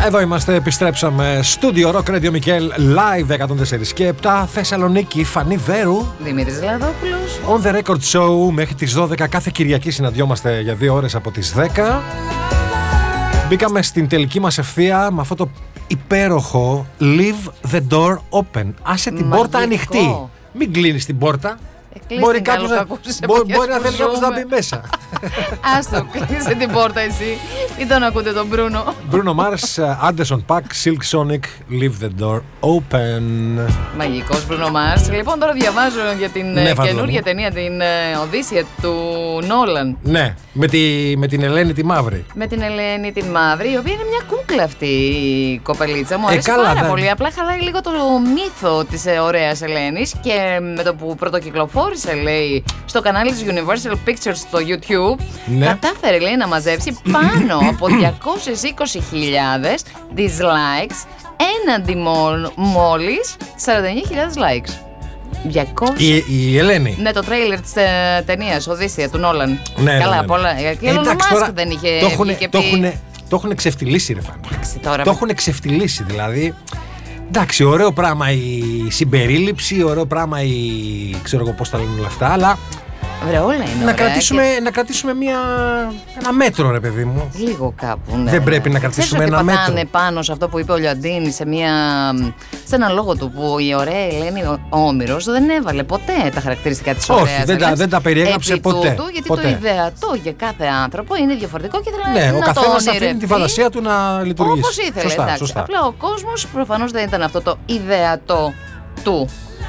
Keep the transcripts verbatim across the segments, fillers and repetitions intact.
Εδώ είμαστε, επιστρέψαμε. Στούντιο Rock Radio Μικέλ Live εκατόν τέσσερα και επτά Θεσσαλονίκη. Φανή Βέρου, Δημήτρης Λαδόπουλος. On the Record Show μέχρι τις δώδεκα. Κάθε Κυριακή συναντιόμαστε για δύο ώρες από τις δέκα. Μπήκαμε στην τελική μας ευθεία με αυτό το υπέροχο Leave the door open. Άσε την Μαγικό. πόρτα ανοιχτή. Μην κλείνεις την πόρτα. Μπορεί, κάποιος να, μπο, μπορεί να θέλει κάποιος να μπει μέσα. Άστο, κλείσε την πόρτα εσύ. Μην τον ακούτε τον Μπρούνο. Bruno Mars, Anderson .Paak, Silk Sonic, Leave the door open. Μαγικός Bruno Mars. Λοιπόν, τώρα διαβάζω για την Ναι, καινούργια ταινία, την uh, Οδύσσια του Νόλαν. Ναι, με, τη, με την Ελένη τη Μαύρη. Με την Ελένη την Μαύρη, η οποία είναι μια κούκλα αυτή η κοπελίτσα. Μου Ε, αρέσει καλά, πάρα δεν- πολύ. Απλά χαλάει λίγο το μύθο της ε, ωραίας Ελένης. Και με το που πρωτοκυκλοφόρησε, λέει, στο κανάλι της Universal Pictures στο YouTube, Ναι. κατάφερε, λέει, να μαζέψει πάνω από διακόσιες είκοσι χιλιάδες dislikes έναντι μόλ- μόλις σαράντα εννιά χιλιάδες likes. διακόσιες. Η, η Ελένη. Ναι, το τρέιλερ της ε, ταινίας Οδύσσια του Νόλαν. Ναι, ναι, Καλά, ναι, ναι. πολλά. Και ο Εντάξει, Elon τώρα Musk δεν είχε το έχουνε- βγει και το πει. έχουνε- Το έχουν ξεφτυλίσει, ρε Φάνη. Εντάξει, τώρα Το με- έχουν ξεφτυλίσει, δηλαδή. Εντάξει, ωραίο πράγμα η συμπερίληψη, ωραίο πράγμα η. Ξέρω εγώ πώς τα λένε όλα αυτά, αλλά Βρε, όλα είναι να ωραία κρατήσουμε, και να κρατήσουμε μια, ένα μέτρο, ρε παιδί μου. λίγο κάπου, ναι. Δεν πρέπει να Ξέρεις κρατήσουμε ότι ένα μέτρο. πατάνε πάνω σε αυτό που είπε ο Λιοντίνη σε, μια, σε ένα λόγο του που η ωραία Ελένη ο Όμηρος δεν έβαλε ποτέ τα χαρακτηριστικά της Όχι, ωραίας δεν τα- Ελένης. δεν τα περιέγραψε Επί ποτέ, τούτου, γιατί ποτέ. το ιδεατό για κάθε άνθρωπο είναι διαφορετικό και θέλει Ναι, να ο το καθένας αφήνει ονειρευτεί τη φαντασία του να λειτουργήσει. όπως ήθελε. Σωστά, εντάξει. σωστά. Απλά ο κόσμος προφανώς δεν ήταν αυτό το ιδεατό του.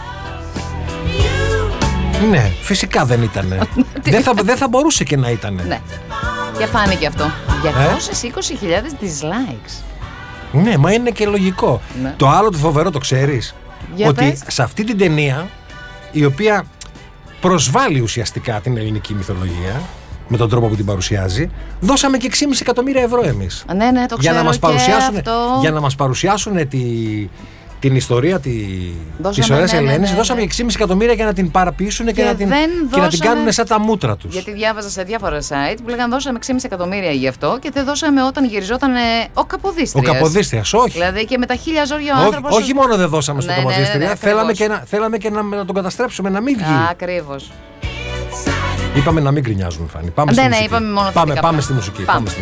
Ναι, φυσικά δεν ήταν. δεν, θα, δεν θα μπορούσε και να ήταν. Ναι. Και φάνηκε αυτό. Ε? διακόσιες είκοσι χιλιάδες dislikes. Ναι, μα είναι και λογικό. Ναι. Το άλλο το φοβερό το ξέρεις. Για ότι πες. σε αυτή την ταινία, η οποία προσβάλλει ουσιαστικά την ελληνική μυθολογία με τον τρόπο που την παρουσιάζει, δώσαμε και έξι κόμμα πέντε εκατομμύρια ευρώ εμείς. Ναι, ναι, το για, ξέρω να μας και παρουσιάσουν, αυτό. για να μας παρουσιάσουν τη, την ιστορία τη, Δώσαμε, της ωραίας ναι, ναι, Ελένης. ναι, Δώσαμε ναι. έξι κόμμα πέντε εκατομμύρια για να την παραποιήσουν και, Και να την, δεν και να την δώσαμε- κάνουν σαν τα μούτρα τους. Γιατί διάβαζα σε διάφορα site που λέγανε δώσαμε έξι κόμμα πέντε εκατομμύρια γι' αυτό και δεν δώσαμε όταν γυριζόταν ε, ο Ο Καποδίστριας. Καποδίστριας, όχι. Δηλαδή και με τα χίλια ζόρια ο όχι, άνθρωπος. όχι μόνο δεν δώσαμε στον Ναι, ναι, ναι, ναι, Καποδίστρια, ακριβώς. θέλαμε και, να, θέλαμε και να, να τον καταστρέψουμε, να μην βγει. Ακριβώς. Είπαμε να μην γκρινιάζουμε, Φάνη. Πάμε Ναι, στη ναι, μουσική. είπαμε μόνο πάμε, θετικά πάμε πράγματα. στη μουσική. Πάμε. Πάμε στη μουσική.